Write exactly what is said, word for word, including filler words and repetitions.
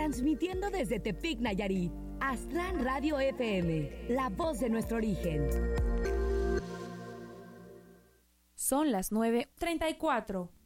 Transmitiendo desde Tepic, Nayarit, Aztlán Radio F M, la voz de nuestro origen. Son las nueve treinta y cuatro.